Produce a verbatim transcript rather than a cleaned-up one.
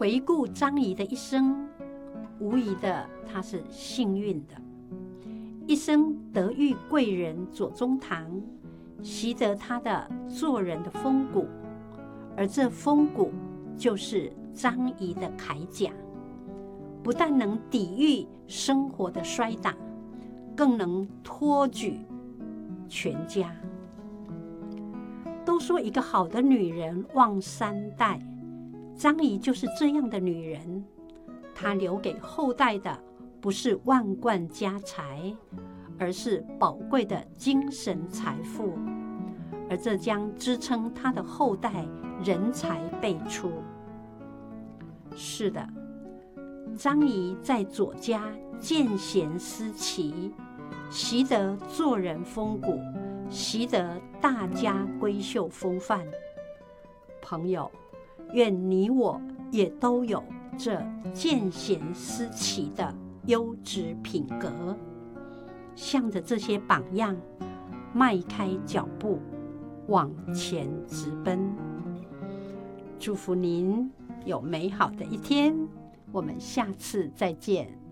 回顾张仪的一生，无疑的他是幸运的，一生得遇贵人左宗棠，习得他的做人的风骨，而这风骨就是张仪的铠甲，不但能抵御生活的摔打，更能托举全家。都说一个好的女人旺三代，张仪就是这样的女人。她留给后代的不是万贯家财，而是宝贵的精神财富，而这将支撑她的后代人才辈出。是的，张仪在左家见贤思齐，习得做人风骨，习得大家闺秀风范。朋友，愿你我也都有这见贤思齐的优质品格，向着这些榜样迈开脚步往前直奔。祝福您有美好的一天，我们下次再见。